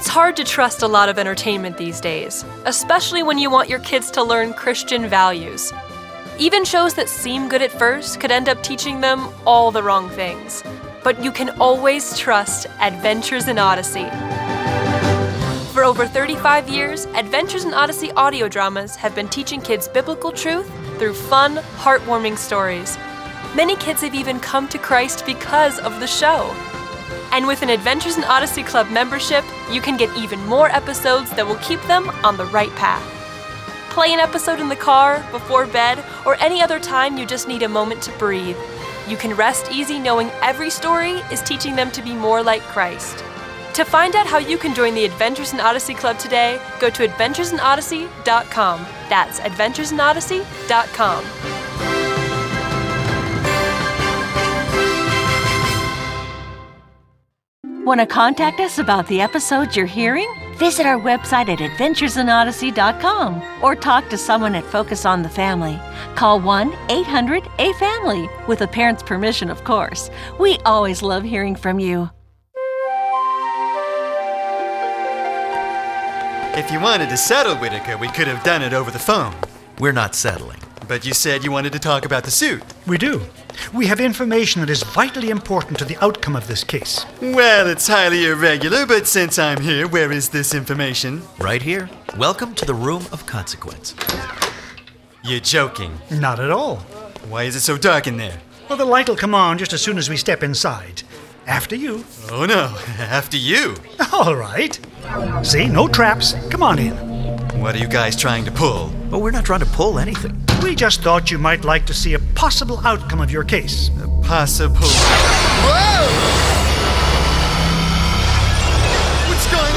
It's hard to trust a lot of entertainment these days, especially when you want your kids to learn Christian values. Even shows that seem good at first could end up teaching them all the wrong things. But you can always trust Adventures in Odyssey. For over 35 years, Adventures in Odyssey audio dramas have been teaching kids biblical truth through fun, heartwarming stories. Many kids have even come to Christ because of the show. And with an Adventures in Odyssey Club membership, you can get even more episodes that will keep them on the right path. Play an episode in the car, before bed, or any other time you just need a moment to breathe. You can rest easy knowing every story is teaching them to be more like Christ. To find out how you can join the Adventures in Odyssey Club today, go to adventuresinodyssey.com. That's adventuresinodyssey.com. Want to contact us about the episodes you're hearing? Visit our website at adventuresinodyssey.com or talk to someone at Focus on the Family. Call 1-800-A-FAMILY, with a parent's permission, of course. We always love hearing from you. If you wanted to settle, Whitaker, we could have done it over the phone. We're not settling. But you said you wanted to talk about the suit. We do. We have information that is vitally important to the outcome of this case. Well, it's highly irregular, but since I'm here, where is this information? Right here. Welcome to the Room of Consequence. You're joking. Not at all. Why is it so dark in there? Well, the light will come on just as soon as we step inside. After you. Oh no, after you. All right. See, no traps. Come on in. What are you guys trying to pull? But we're not trying to pull anything. We just thought you might like to see a possible outcome of your case. A possible... Whoa! What's going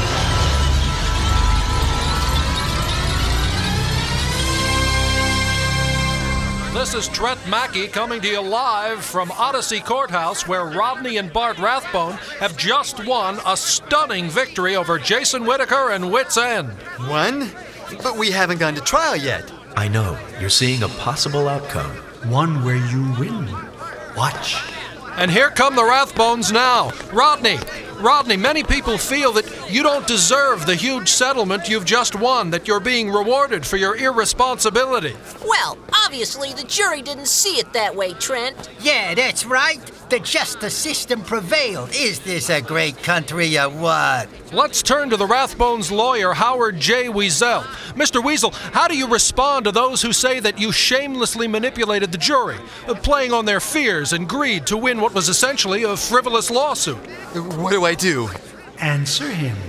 on? This is Trent Mackey coming to you live from Odyssey Courthouse, where Rodney and Bart Rathbone have just won a stunning victory over Jason Whitaker and Wits End. Won? But we haven't gone to trial yet. I know. You're seeing a possible outcome. One where you win. Watch. And here come the Rathbones now. Rodney, many people feel that you don't deserve the huge settlement you've just won, that you're being rewarded for your irresponsibility. Well, obviously the jury didn't see it that way, Trent. Yeah, that's right. The justice system prevailed. Is this a great country or what? Let's turn to the Rathbones' lawyer, Howard J. Weasel. Mr. Weasel, how do you respond to those who say that you shamelessly manipulated the jury, playing on their fears and greed to win what was essentially a frivolous lawsuit? What do I do? Answer him.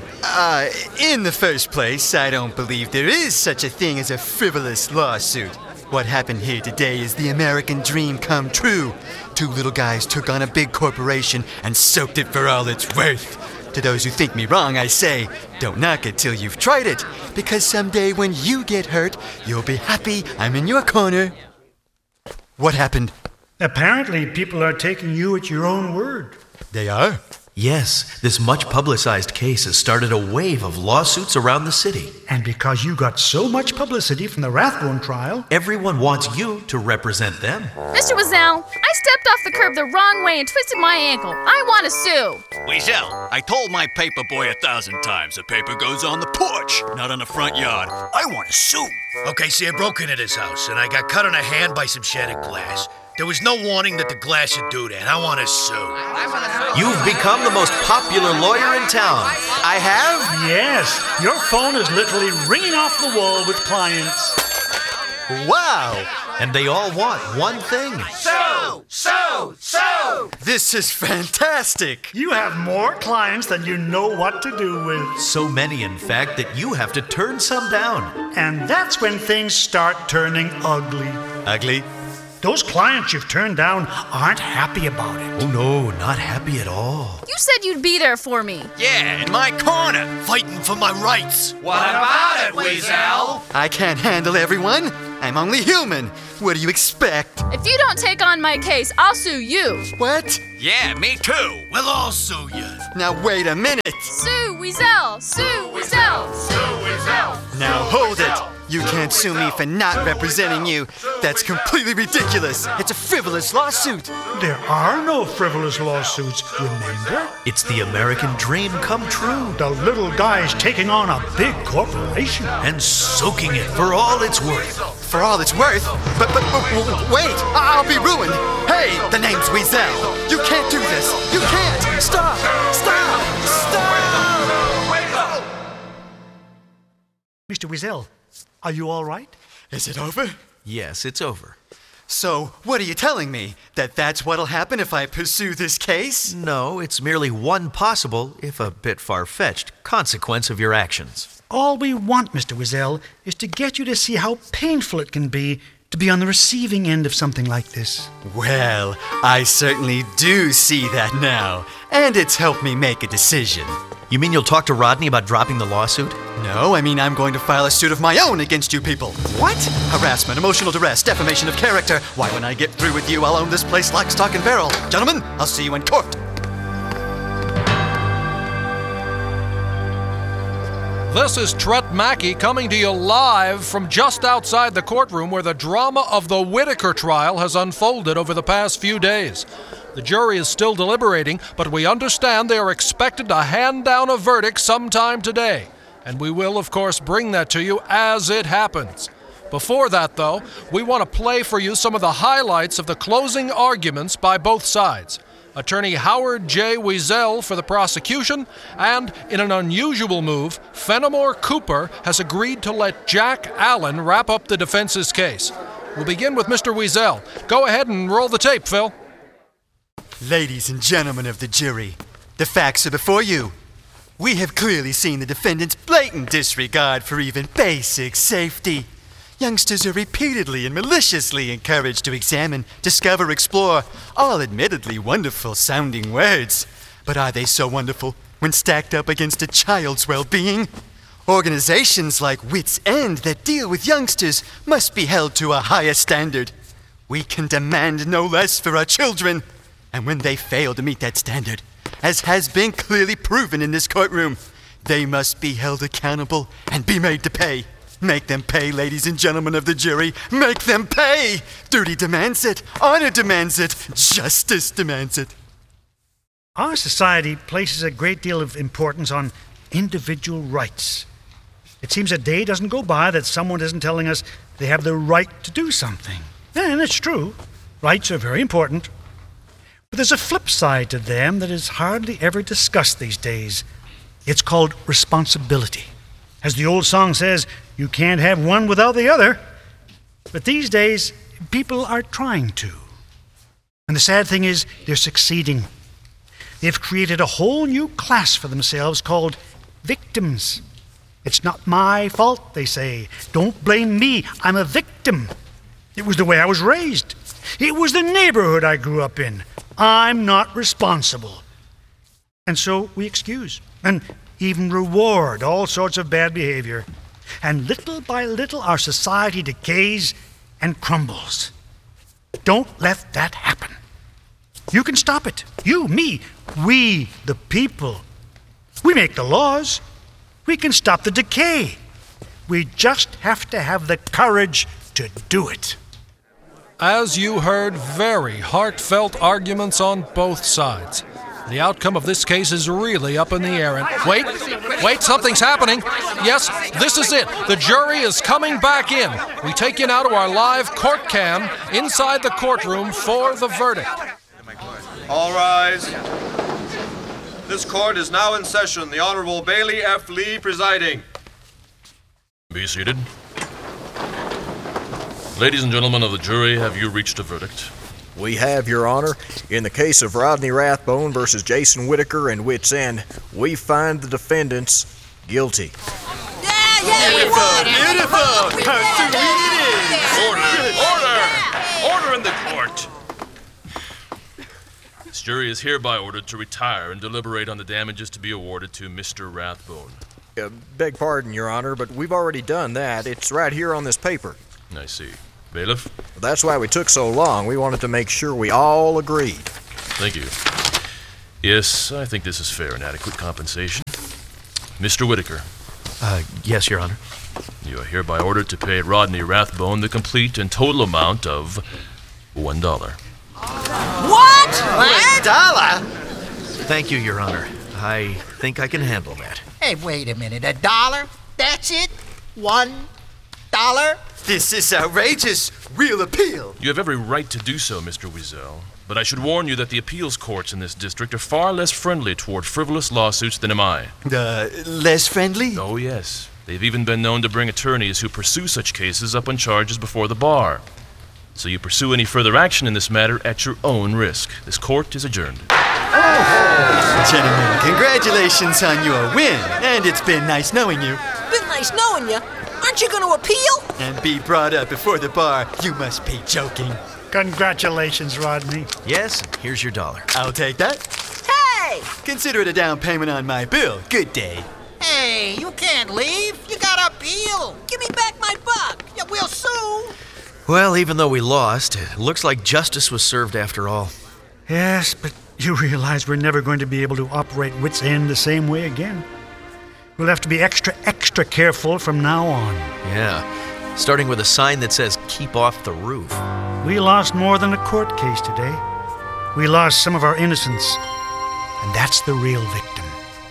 In the first place, I don't believe there is such a thing as a frivolous lawsuit. What happened here today is the American dream come true. Two little guys took on a big corporation and soaked it for all it's worth. To those who think me wrong, I say, don't knock it till you've tried it, because someday when you get hurt, you'll be happy I'm in your corner. What happened? Apparently, people are taking you at your own word. They are? Yes, this much-publicized case has started a wave of lawsuits around the city. And because you got so much publicity from the Rathbone trial, everyone wants you to represent them. Mr. Weasel, I stepped off the curb the wrong way and twisted my ankle. I want to sue. Weasel, I told my paper boy 1,000 times the paper goes on the porch, not on the front yard. I want to sue. Okay, see, I broke into this house, and I got cut on the hand by some shattered glass. There was no warning that the glass should do that. I want to sue. You've become the most popular lawyer in town. I have? Yes. Your phone is literally ringing off the wall with clients. Wow. And they all want one thing. Sue! Sue! Sue! This is fantastic. You have more clients than you know what to do with. So many, in fact, that you have to turn some down. And that's when things start turning ugly. Ugly? Those clients you've turned down aren't happy about it. Oh, no, not happy at all. You said you'd be there for me. Yeah, in my corner, fighting for my rights. What about it, Weasel? I can't handle everyone. I'm only human. What do you expect? If you don't take on my case, I'll sue you. What? Yeah, me too. We'll all sue you. Now wait a minute. Sue Weasel! Sue Weasel! Sue Weasel! Now hold it. You can't sue me for not representing you. That's completely ridiculous. It's a frivolous lawsuit. There are no frivolous lawsuits, remember? It's the American dream come true. The little guy's taking on a big corporation. And soaking it for all it's worth. For all it's worth? But wait, I'll be ruined. Hey, the name's Weasel. You can't do this. You can't. Stop. Mr. Weasel, are you all right? Is it over? Yes, it's over. So, what are you telling me? That that's what'll happen if I pursue this case? No, it's merely one possible, if a bit far-fetched, consequence of your actions. All we want, Mr. Weasel, is to get you to see how painful it can be to be on the receiving end of something like this. Well, I certainly do see that now, and it's helped me make a decision. You mean you'll talk to Rodney about dropping the lawsuit? No, I mean I'm going to file a suit of my own against you people. What? Harassment, emotional duress, defamation of character. Why, when I get through with you, I'll own this place lock, stock, and barrel. Gentlemen, I'll see you in court. This is Tret Mackey coming to you live from just outside the courtroom where the drama of the Whitaker trial has unfolded over the past few days. The jury is still deliberating, but we understand they are expected to hand down a verdict sometime today. And we will, of course, bring that to you as it happens. Before that, though, we want to play for you some of the highlights of the closing arguments by both sides. Attorney Howard J. Weasel for the prosecution, and in an unusual move, Fenimore Cooper has agreed to let Jack Allen wrap up the defense's case. We'll begin with Mr. Weasel. Go ahead and roll the tape, Phil. Ladies and gentlemen of the jury, the facts are before you. We have clearly seen the defendant's blatant disregard for even basic safety. Youngsters are repeatedly and maliciously encouraged to examine, discover, explore, all admittedly wonderful sounding words. But are they so wonderful when stacked up against a child's well-being? Organizations like Wits End that deal with youngsters must be held to a higher standard. We can demand no less for our children. And when they fail to meet that standard, as has been clearly proven in this courtroom, they must be held accountable and be made to pay. Make them pay, ladies and gentlemen of the jury. Make them pay! Duty demands it. Honor demands it. Justice demands it. Our society places a great deal of importance on individual rights. It seems a day doesn't go by that someone isn't telling us they have the right to do something. And it's true. Rights are very important. But there's a flip side to them that is hardly ever discussed these days. It's called responsibility. As the old song says, you can't have one without the other. But these days, people are trying to. And the sad thing is, they're succeeding. They've created a whole new class for themselves called victims. It's not my fault, they say. Don't blame me. I'm a victim. It was the way I was raised. It was the neighborhood I grew up in. I'm not responsible. And so we excuse and even reward all sorts of bad behavior. And little by little, our society decays and crumbles. Don't let that happen. You can stop it. You, me, we, the people. We make the laws. We can stop the decay. We just have to have the courage to do it. As you heard, very heartfelt arguments on both sides. The outcome of this case is really up in the air. And wait, something's happening. Yes, this is it. The jury is coming back in. We take you now to our live court cam inside the courtroom for the verdict. All rise. This court is now in session. The Honorable Bailey F. Lee presiding. Be seated. Ladies and gentlemen of the jury, have you reached a verdict? We have, Your Honor. In the case of Rodney Rathbone versus Jason Whitaker and Wits End, we find the defendants guilty. Beautiful! How sweet it is! Order in the court! This jury is hereby ordered to retire and deliberate on the damages to be awarded to Mr. Rathbone. Beg pardon, Your Honor, but we've already done that. It's right here on this paper. I see. Bailiff? That's why we took so long. We wanted to make sure we all agreed. Thank you. Yes, I think this is fair and adequate compensation. Mr. Whitaker, Yes, Your Honor. You are hereby ordered to pay Rodney Rathbone the complete and total amount of $1. What? $1? Thank you, Your Honor. I think I can handle that. Hey, wait a minute. $1? That's it? $1? This is outrageous. We'll appeal. You have every right to do so, Mr. Wiesel. But I should warn you that the appeals courts in this district are far less friendly toward frivolous lawsuits than am I. Less friendly? Oh, yes. They've even been known to bring attorneys who pursue such cases up on charges before the bar. So you pursue any further action in this matter at your own risk. This court is adjourned. Gentlemen, congratulations on your win. And it's been nice knowing you. Been nice knowing you. Aren't you going to appeal? And be brought up before the bar. You must be joking. Congratulations, Rodney. Yes, here's your $1. I'll take that. Hey! Consider it a down payment on my bill. Good day. Hey, you can't leave. You gotta appeal. Give me back my buck. Yeah, we'll sue. Well, even though we lost, it looks like justice was served after all. Yes, but you realize we're never going to be able to operate Wits End the same way again. We'll have to be extra careful from now on. Yeah, starting with a sign that says, "Keep off the roof." We lost more than a court case today. We lost some of our innocence. And that's the real victim.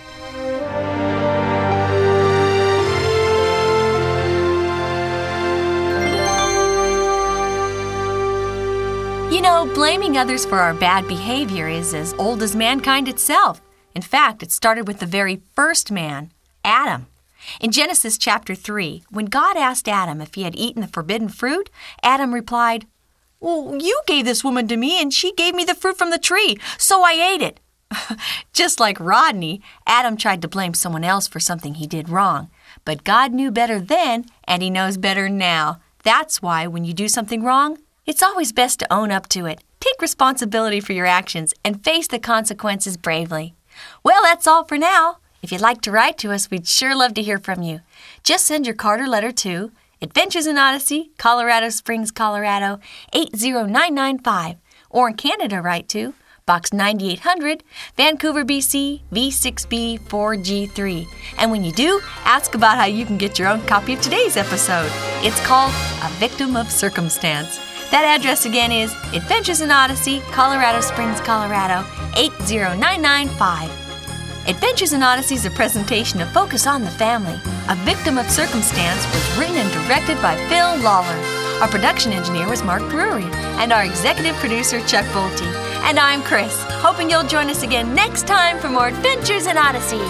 You know, blaming others for our bad behavior is as old as mankind itself. In fact, it started with the very first man, Adam. In Genesis chapter 3, when God asked Adam if he had eaten the forbidden fruit, Adam replied, "Well, you gave this woman to me and she gave me the fruit from the tree, so I ate it." Just like Rodney, Adam tried to blame someone else for something he did wrong. But God knew better then, and he knows better now. That's why when you do something wrong, it's always best to own up to it. Take responsibility for your actions and face the consequences bravely. Well, that's all for now. If you'd like to write to us, we'd sure love to hear from you. Just send your card or letter to Adventures in Odyssey, Colorado Springs, Colorado, 80995. Or in Canada, write to Box 9800, Vancouver, BC, V6B 4G3. And when you do, ask about how you can get your own copy of today's episode. It's called A Victim of Circumstance. That address again is Adventures in Odyssey, Colorado Springs, Colorado, 80995. Adventures in Odyssey is a presentation of Focus on the Family. A Victim of Circumstance was written and directed by Phil Lawler. Our production engineer was Mark Brewery, and our executive producer, Chuck Bolte. And I'm Chris, hoping you'll join us again next time for more Adventures in Odyssey.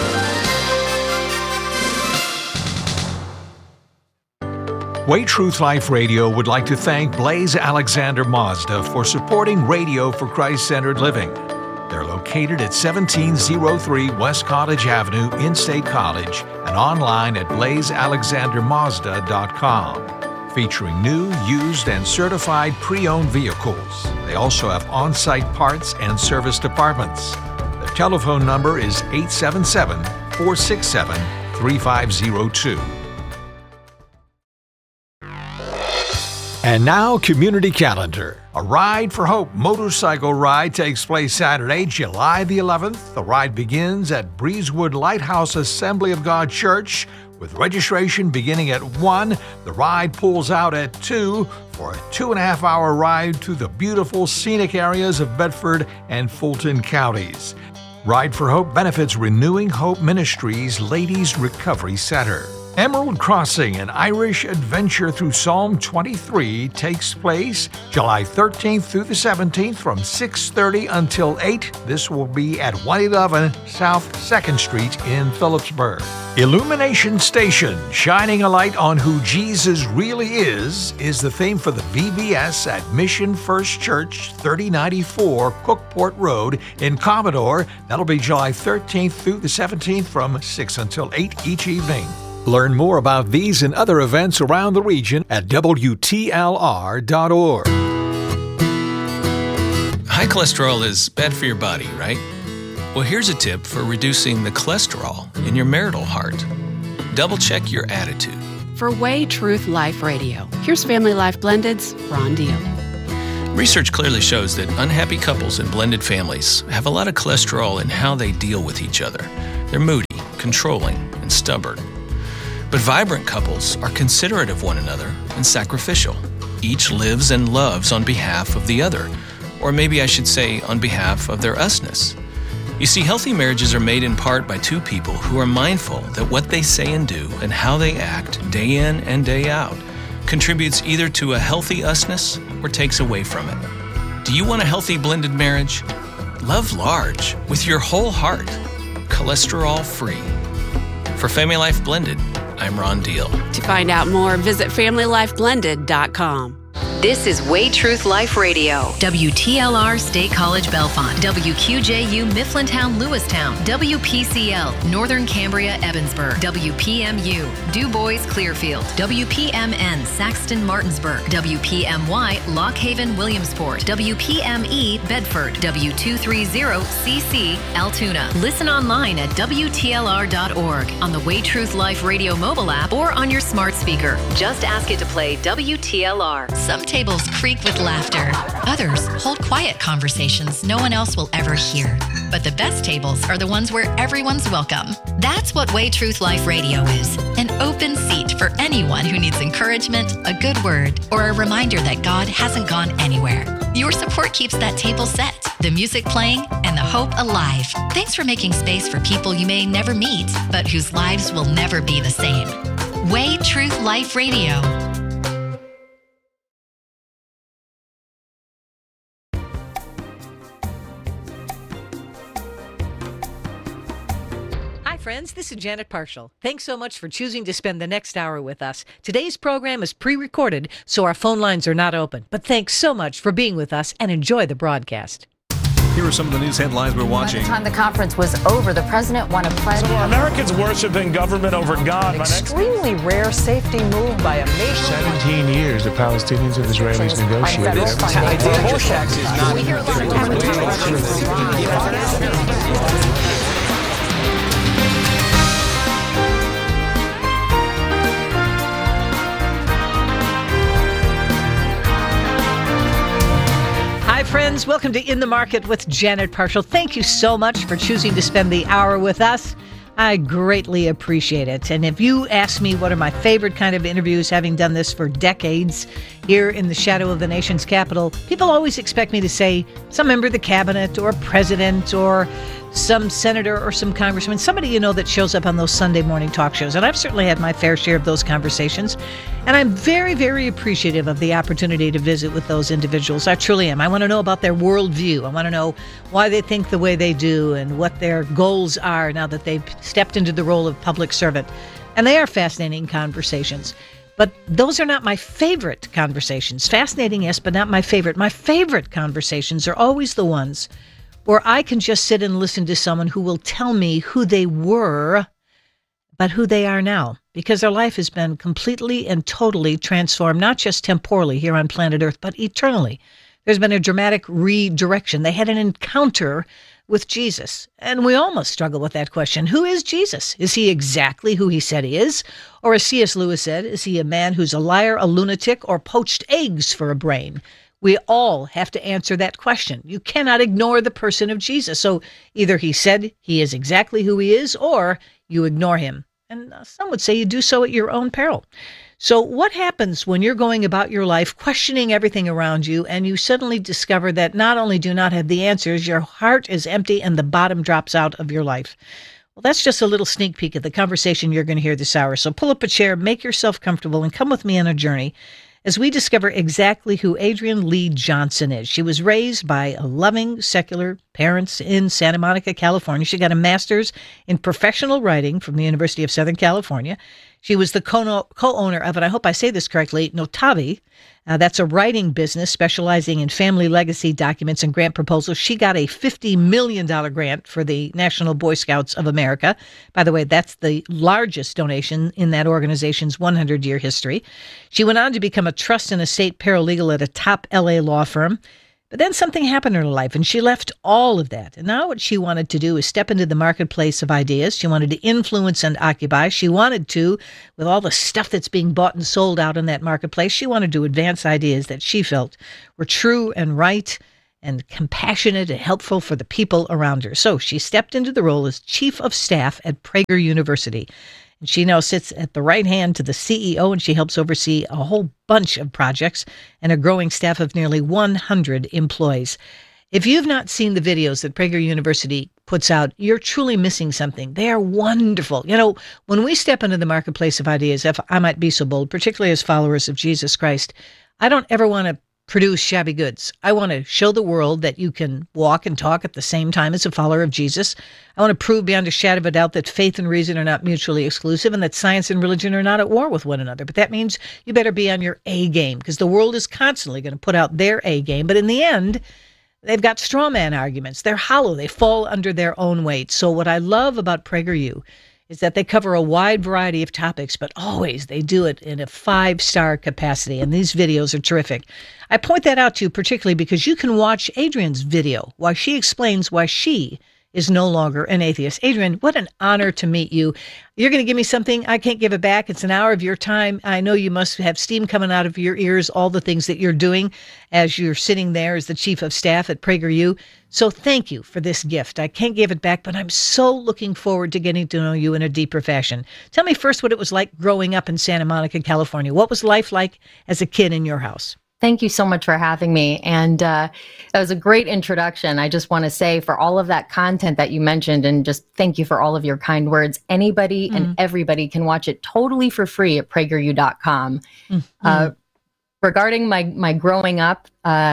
Way Truth Life Radio would like to thank Blaze Alexander Mazda for supporting Radio for Christ-Centered Living. They're located at 1703 West College Avenue in State College and online at blazealexandermazda.com. Featuring new, used, and certified pre-owned vehicles. They also have on-site parts and service departments. The telephone number is 877-467-3502. And now, Community Calendar. A Ride for Hope motorcycle ride takes place Saturday, July the 11th. The ride begins at Breezewood Lighthouse Assembly of God Church, with registration beginning at 1. The ride pulls out at 2 for a 2.5-hour ride through the beautiful scenic areas of Bedford and Fulton counties. Ride for Hope benefits Renewing Hope Ministries Ladies Recovery Center. Emerald Crossing, an Irish adventure through Psalm 23, takes place July 13th through the 17th from 6:30 until 8. This will be at 111 South 2nd Street in Phillipsburg. Illumination Station, shining a light on who Jesus really is the theme for the VBS at Mission First Church, 3094 Cookport Road in Commodore. That'll be July 13th through the 17th from 6 until 8 each evening. Learn more about these and other events around the region at WTLR.org. High cholesterol is bad for your body, right? Well, here's a tip for reducing the cholesterol in your marital heart. Double-check your attitude. For Way Truth Life Radio, here's Family Life Blended's Ron Deal. Research clearly shows that unhappy couples and blended families have a lot of cholesterol in how they deal with each other. They're moody, controlling, and stubborn. But vibrant couples are considerate of one another and sacrificial. Each lives and loves on behalf of the other, or maybe I should say on behalf of their usness. You see, healthy marriages are made in part by two people who are mindful that what they say and do and how they act day in and day out contributes either to a healthy usness or takes away from it. Do you want a healthy blended marriage? Love large with your whole heart, cholesterol free. For Family Life Blended, I'm Ron Deal. To find out more, visit FamilyLifeBlended.com. This is Way Truth Life Radio. WTLR State College Bellefonte. WQJU Mifflintown Lewistown. WPCL Northern Cambria Evansburg. WPMU Du Bois Clearfield. WPMN Saxton Martinsburg. WPMY Lock Haven Williamsport. WPME Bedford. W230CC Altoona. Listen online at WTLR.org, on the Way Truth Life Radio mobile app, or on your smart speaker. Just ask it to play WTLR. Some tables creak with laughter. Others hold quiet conversations no one else will ever hear. But the best tables are the ones where everyone's welcome. That's what Way Truth Life Radio is. An open seat for anyone who needs encouragement, a good word, or a reminder that God hasn't gone anywhere. Your support keeps that table set, the music playing, and the hope alive. Thanks for making space for people you may never meet, but whose lives will never be the same. Way Truth Life Radio. Friends, this is Janet Parshall. Thanks so much for choosing to spend the next hour with us. Today's program is pre-recorded, so our phone lines are not open. But thanks so much for being with us, and enjoy the broadcast. Here are some of the news headlines we're watching. By the time the conference was over, the president won a pledge. So Americans worshiping government over God. An extremely rare safety move by a nation. 17 years the Palestinians and Israelis negotiated. We hear a lot of Hi, friends. Welcome to In the Market with Janet Parshall. Thank you so much for choosing to spend the hour with us. I greatly appreciate it. And if you ask me what are my favorite kind of interviews, having done this for decades here in the shadow of the nation's capital, people always expect me to say some member of the cabinet or president or some senator or some congressman, somebody you know that shows up on those Sunday morning talk shows. And I've certainly had my fair share of those conversations. And I'm very, very appreciative of the opportunity to visit with those individuals. I truly am. I want to know about their worldview. I want to know why they think the way they do and what their goals are now that they've stepped into the role of public servant. And they are fascinating conversations. But those are not my favorite conversations. Fascinating, yes, but not my favorite. My favorite conversations are always the ones where I can just sit and listen to someone who will tell me who they were, but who they are now, because their life has been completely and totally transformed, not just temporally here on planet Earth, but eternally. There's been a dramatic redirection. They had an encounter with Jesus, and we almost struggle with that question. Who is Jesus? Is he exactly who he said he is? Or as C.S. Lewis said, is he a man who's a liar, a lunatic, or poached eggs for a brain? We all have to answer that question. You cannot ignore the person of Jesus. So either he said he is exactly who he is, or you ignore him. And some would say you do so at your own peril. So what happens when you're going about your life questioning everything around you and you suddenly discover that not only do you not have the answers, your heart is empty and the bottom drops out of your life? Well, that's just a little sneak peek of the conversation you're going to hear this hour. So pull up a chair, make yourself comfortable, and come with me on a journey as we discover exactly who Adrienne Lee Johnson is. She was raised by loving, secular parents in Santa Monica, California. She got a master's in professional writing from the University of Southern California. She was the co-owner of, and I hope I say this correctly, Notavi. That's a writing business specializing in family legacy documents and grant proposals. She got a $50 million grant for the National Boy Scouts of America. By the way, that's the largest donation in that organization's 100-year history. She went on to become a trust and estate paralegal at a top LA law firm. But then something happened in her life, and she left all of that. And now what she wanted to do is step into the marketplace of ideas. She wanted to influence and occupy. She wanted to, with all the stuff that's being bought and sold out in that marketplace, she wanted to advance ideas that she felt were true and right and compassionate and helpful for the people around her. So she stepped into the role as chief of staff at Prager University. She now sits at the right hand to the CEO, and she helps oversee a whole bunch of projects and a growing staff of nearly 100 employees. If you've not seen the videos that Prager University puts out, you're truly missing something. They are wonderful. You know, when we step into the marketplace of ideas, if I might be so bold, particularly as followers of Jesus Christ, I don't ever want to produce shabby goods. I want to show the world that you can walk and talk at the same time as a follower of Jesus. I want to prove beyond a shadow of a doubt that faith and reason are not mutually exclusive and that science and religion are not at war with one another. But that means you better be on your A game, because the world is constantly going to put out their A game. But in the end, they've got straw man arguments. They're hollow. They fall under their own weight. So what I love about PragerU is that they cover a wide variety of topics, but always they do it in a 5-star capacity. And these videos are terrific. I point that out to you particularly because you can watch Adrian's video while she explains why she is no longer an atheist. Adrian, what an honor to meet you. You're going to give me something. I can't give it back. It's an hour of your time. I know you must have steam coming out of your ears, all the things that you're doing as you're sitting there as the chief of staff at PragerU. So thank you for this gift. I can't give it back, but I'm so looking forward to getting to know you in a deeper fashion. Tell me first what it was like growing up in Santa Monica, California. What was life like as a kid in your house? Thank you so much for having me. And that was a great introduction. I just want to say for all of that content that you mentioned, and just thank you for all of your kind words. Anybody and everybody can watch it totally for free at PragerU.com. Regarding my growing up,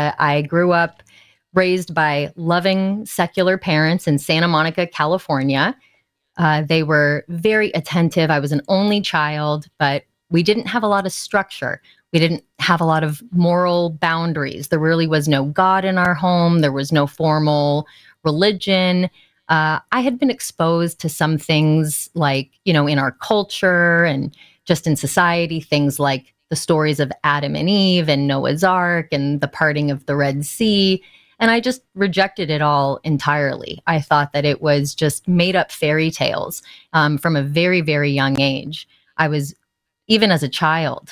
I grew up raised by loving secular parents in Santa Monica, California. They were very attentive. I was an only child, but we didn't have a lot of structure. We didn't have a lot of moral boundaries. There really was no God in our home. There was no formal religion. I had been exposed to some things like, you know, in our culture and just in society, things like the stories of Adam and Eve and Noah's Ark and the parting of the Red Sea. And I just rejected it all entirely. I thought that it was just made up fairy tales from a very, very young age. I was, even as a child,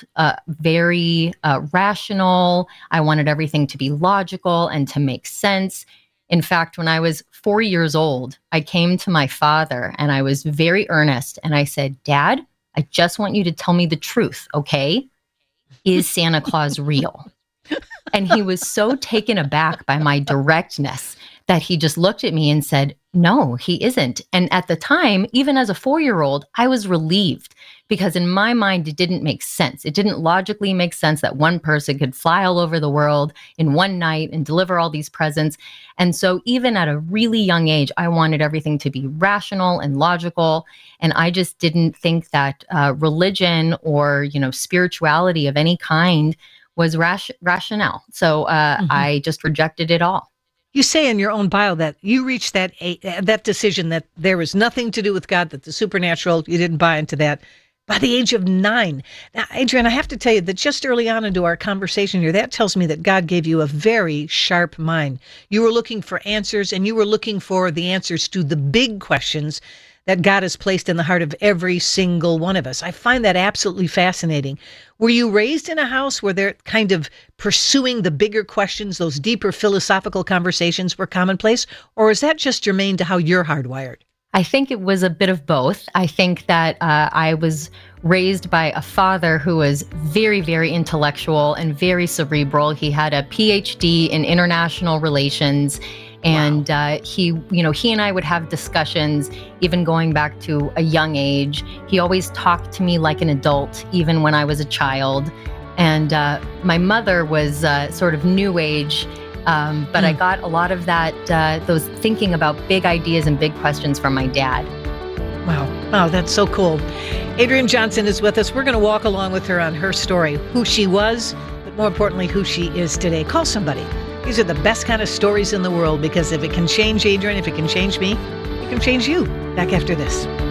very rational. I wanted everything to be logical and to make sense. In fact, when I was 4 years old, I came to my father and I was very earnest. And I said, Dad, I just want you to tell me the truth, okay? Is Santa Claus real? And he was so taken aback by my directness that he just looked at me and said, no, he isn't. And at the time, even as a 4-year-old, I was relieved because in my mind, it didn't make sense. It didn't logically make sense that one person could fly all over the world in one night and deliver all these presents. And so even at a really young age, I wanted everything to be rational and logical. And I just didn't think that religion or, you know, spirituality of any kind was rationale. So I just rejected it all. You say in your own bio that you reached that decision that there was nothing to do with God, that the supernatural, you didn't buy into that by the age of 9. Now, Adrian, I have to tell you that just early on into our conversation here, that tells me that God gave you a very sharp mind. You were looking for answers, and you were looking for the answers to the big questions that God has placed in the heart of every single one of us. I find that absolutely fascinating. Were you raised in a house where they're kind of pursuing the bigger questions, those deeper philosophical conversations were commonplace, or is that just germane to how you're hardwired? I think it was a bit of both. I think that I was raised by a father who was very, very intellectual and very cerebral. He had a PhD in international relations. And he and I would have discussions, even going back to a young age. He always talked to me like an adult, even when I was a child. And my mother was sort of new age, but I got a lot of that, those thinking about big ideas and big questions from my dad. Wow, that's so cool. Adrian Johnson is with us. We're going to walk along with her on her story, who she was, but more importantly, who she is today. Call somebody. These are the best kind of stories in the world, because if it can change Adrian, if it can change me, it can change you. Back after this.